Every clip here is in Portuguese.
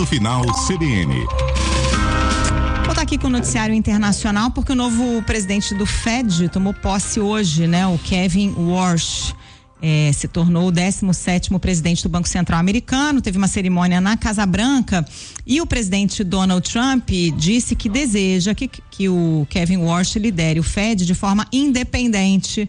Ponto Final CBN. Vou estar aqui com o noticiário internacional porque o novo presidente do Fed tomou posse hoje, né? O Kevin Warsh. Se tornou o 17º presidente do Banco Central americano, teve uma cerimônia na Casa Branca e o presidente Donald Trump disse que deseja que o Kevin Warsh lidere o Fed de forma independente.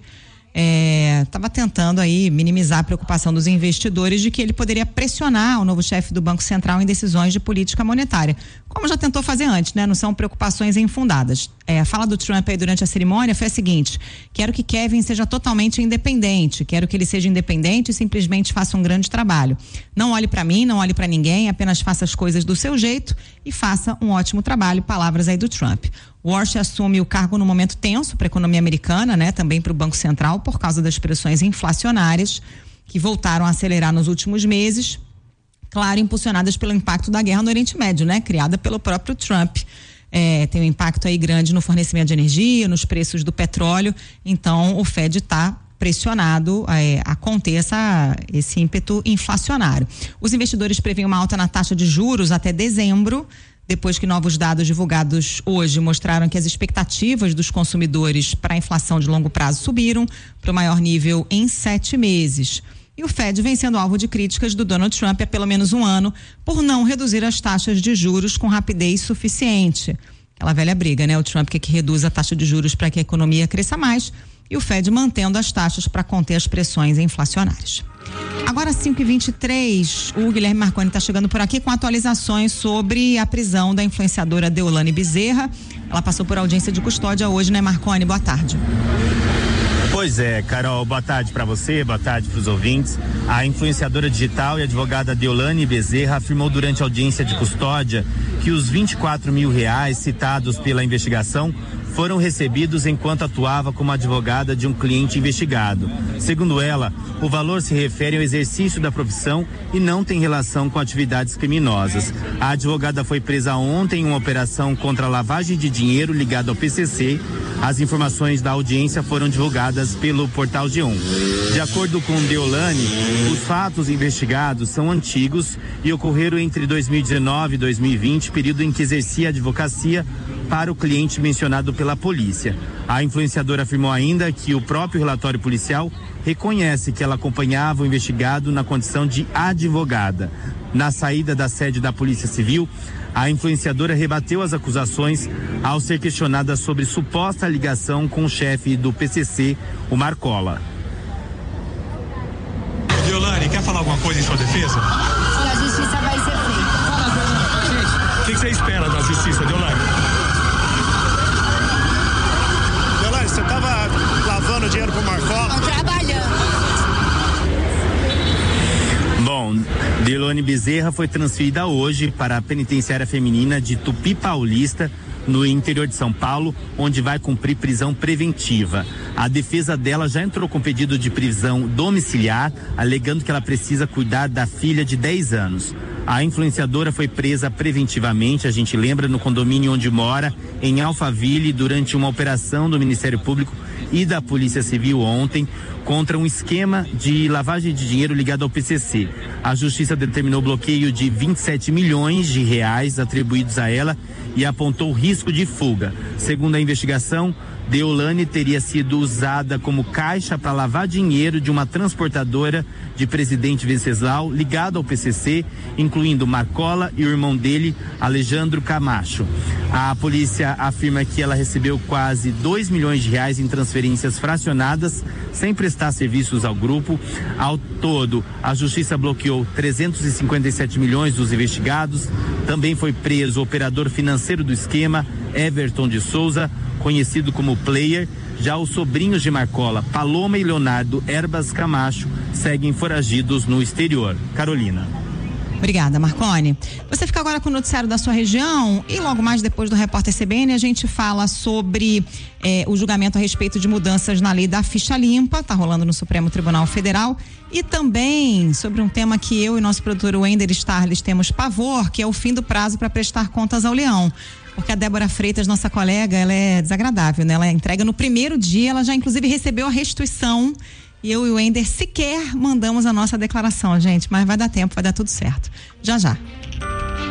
Estava tentando aí minimizar a preocupação dos investidores de que ele poderia pressionar o novo chefe do Banco Central em decisões de política monetária, como já tentou fazer antes, né? Não são preocupações infundadas. A fala do Trump aí durante a cerimônia foi a seguinte: quero que Kevin seja totalmente independente, quero que ele seja independente e simplesmente faça um grande trabalho. Não olhe para mim, não olhe para ninguém, apenas faça as coisas do seu jeito e faça um ótimo trabalho. Palavras aí do Trump. Warsh assume o cargo no momento tenso para a economia americana, né? Também para o Banco Central, por causa das pressões inflacionárias que voltaram a acelerar nos últimos meses, claro, impulsionadas pelo impacto da guerra no Oriente Médio, né? Criada pelo próprio Trump. Tem um impacto aí grande no fornecimento de energia, nos preços do petróleo, então o Fed está pressionado a conter esse ímpeto inflacionário. Os investidores prevêem uma alta na taxa de juros até dezembro, depois que novos dados divulgados hoje mostraram que as expectativas dos consumidores para a inflação de longo prazo subiram para o maior nível em 7 meses. E o Fed vem sendo alvo de críticas do Donald Trump há pelo menos um ano por não reduzir as taxas de juros com rapidez suficiente. Aquela velha briga, né? O Trump quer que reduza a taxa de juros para que a economia cresça mais e o Fed mantendo as taxas para conter as pressões inflacionárias. Agora 5h23, o Guilherme Marconi está chegando por aqui com atualizações sobre a prisão da influenciadora Deolane Bezerra. Ela passou por audiência de custódia hoje, né, Marconi? Boa tarde. Pois é, Carol, boa tarde para você, boa tarde para os ouvintes. A influenciadora digital e advogada Deolane Bezerra afirmou durante a audiência de custódia que os R$24 mil citados pela investigação foram recebidos enquanto atuava como advogada de um cliente investigado. Segundo ela, o valor se refere ao exercício da profissão e não tem relação com atividades criminosas. A advogada foi presa ontem em uma operação contra a lavagem de dinheiro ligada ao PCC. As informações da audiência foram divulgadas pelo portal G1. De acordo com Deolane, os fatos investigados são antigos e ocorreram entre 2019 e 2020, período em que exercia advocacia para o cliente mencionado pela polícia. A influenciadora afirmou ainda que o próprio relatório policial reconhece que ela acompanhava o investigado na condição de advogada. Na saída da sede da Polícia Civil, a influenciadora rebateu as acusações ao ser questionada sobre suposta ligação com o chefe do PCC, o Marcola. Deolane, quer falar alguma coisa em sua defesa? Sim, a justiça vai ser feita. O que você espera da justiça, Deolane? Deolane, você estava lavando dinheiro pro Marcola? Estou trabalhando. Bom, Deolane Bezerra foi transferida hoje para a penitenciária feminina de Tupi Paulista, no interior de São Paulo, onde vai cumprir prisão preventiva. A defesa dela já entrou com pedido de prisão domiciliar, alegando que ela precisa cuidar da filha de 10 anos. A influenciadora foi presa preventivamente, a gente lembra, no condomínio onde mora, em Alphaville, durante uma operação do Ministério Público e da Polícia Civil ontem, contra um esquema de lavagem de dinheiro ligado ao PCC. A Justiça determinou o bloqueio de R$27 milhões atribuídos a ela e apontou risco de fuga. Segundo a investigação, Deolane teria sido usada como caixa para lavar dinheiro de uma transportadora de Presidente Venceslau ligado ao PCC, incluindo Marcola e o irmão dele, Alejandro Camacho. A polícia afirma que ela recebeu quase R$2 milhões em transferências fracionadas, sem prestar serviços ao grupo. Ao todo, a Justiça bloqueou 357 milhões dos investigados. Também foi preso o operador financeiro do esquema, Everton de Souza, conhecido como Player. Já os sobrinhos de Marcola, Paloma e Leonardo Erbas Camacho, seguem foragidos no exterior. Carolina. Obrigada, Marconi. Você fica agora com o noticiário da sua região e logo mais depois do Repórter CBN a gente fala sobre o julgamento a respeito de mudanças na lei da ficha limpa, tá rolando no Supremo Tribunal Federal, e também sobre um tema que eu e nosso produtor Wender Starles temos pavor, que é o fim do prazo para prestar contas ao Leão. Porque a Débora Freitas, nossa colega, ela é desagradável, né? Ela entrega no primeiro dia, ela já inclusive recebeu a restituição. E eu e o Wender sequer mandamos a nossa declaração, gente, mas vai dar tempo, vai dar tudo certo. Já já.